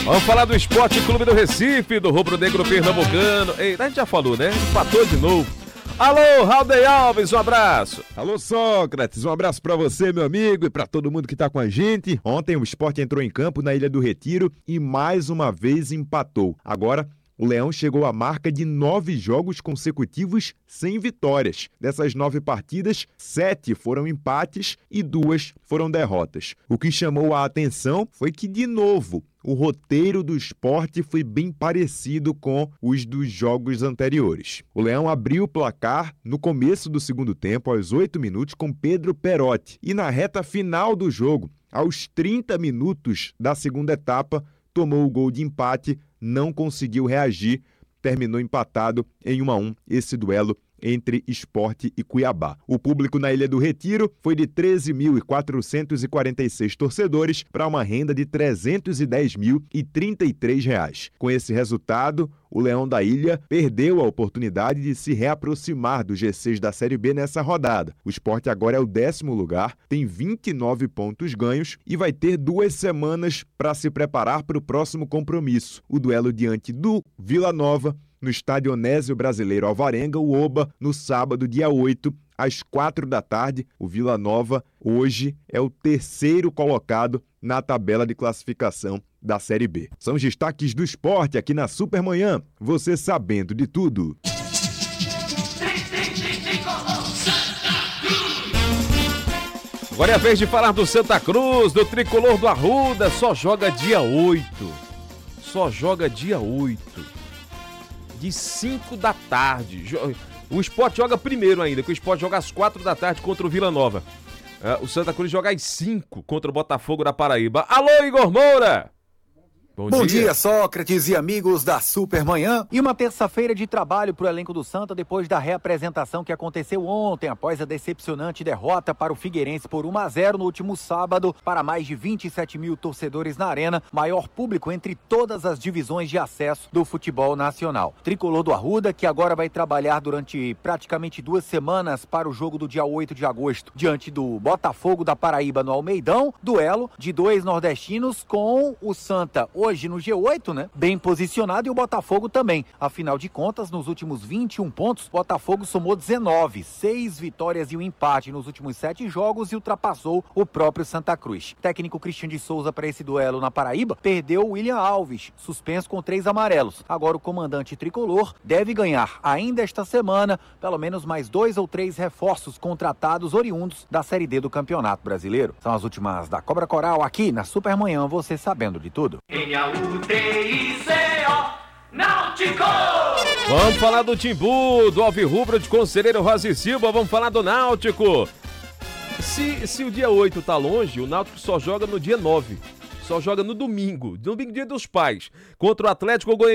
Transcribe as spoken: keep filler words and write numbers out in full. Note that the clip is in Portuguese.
Vamos falar do Esporte Clube do Recife, do Rubro Negro Pernambucano. Ei, a gente já falou, né? Empatou de novo. Alô, Raudei Alves, um abraço. Alô, Sócrates, um abraço pra você, meu amigo, e pra todo mundo que tá com a gente. Ontem o Sport entrou em campo na Ilha do Retiro e mais uma vez empatou. Agora, o Leão chegou à marca de nove jogos consecutivos sem vitórias. Dessas nove partidas, sete foram empates e duas foram derrotas. O que chamou a atenção foi que, de novo, o roteiro do Sport foi bem parecido com os dos jogos anteriores. O Leão abriu o placar no começo do segundo tempo, aos oito minutos, com Pedro Perotti. E na reta final do jogo, aos trinta minutos da segunda etapa, tomou o gol de empate, não conseguiu reagir, terminou empatado em um a um esse duelo entre Sport e Cuiabá. O público na Ilha do Retiro foi de treze mil quatrocentos e quarenta e seis torcedores para uma renda de trezentos e dez mil e trinta e três reais. Com esse resultado, o Leão da Ilha perdeu a oportunidade de se reaproximar do G seis da Série B nessa rodada. O Sport agora é o décimo lugar, tem vinte e nove pontos ganhos e vai ter duas semanas para se preparar para o próximo compromisso, o duelo diante do Vila Nova, no estádio Onésio Brasileiro Alvarenga, o Oba, no sábado, dia oito, às quatro da tarde. O Vila Nova, hoje, é o terceiro colocado na tabela de classificação da Série B. São os destaques do esporte aqui na Supermanhã. Você sabendo de tudo. Agora é a vez de falar do Santa Cruz, do Tricolor do Arruda. Só joga dia oito. Só joga dia oito. De cinco da tarde. O Sport joga primeiro ainda, que o Sport joga às quatro da tarde contra o Vila Nova. O Santa Cruz joga às cinco contra o Botafogo da Paraíba. Alô, Igor Moura! Bom, Bom dia. dia, Sócrates e amigos da Supermanhã. E uma terça-feira de trabalho para o elenco do Santa depois da reapresentação que aconteceu ontem, após a decepcionante derrota para o Figueirense por um a zero no último sábado, para mais de vinte e sete mil torcedores na arena, maior público entre todas as divisões de acesso do futebol nacional. Tricolor do Arruda, que agora vai trabalhar durante praticamente duas semanas para o jogo do dia oito de agosto, diante do Botafogo da Paraíba no Almeidão, duelo de dois nordestinos com o Santa hoje no G oito, né? Bem posicionado, e o Botafogo também. Afinal de contas, nos últimos vinte e um pontos, o Botafogo somou dezenove, seis vitórias e um empate nos últimos sete jogos e ultrapassou o próprio Santa Cruz. O técnico Cristian de Souza para esse duelo na Paraíba perdeu o William Alves, suspenso com três amarelos. Agora o comandante tricolor deve ganhar ainda esta semana pelo menos mais dois ou três reforços contratados oriundos da Série D do Campeonato Brasileiro. São as últimas da Cobra Coral aqui na Supermanhã, você sabendo de tudo. U T I C O Náutico! Vamos falar do Timbu, do Alvirrubro de Conselheiro Rosa e Silva, vamos falar do Náutico. Se, se o dia oito tá longe, o Náutico só joga no dia nove. Só joga no domingo, domingo dia dos pais, contra o Atlético Goianiense.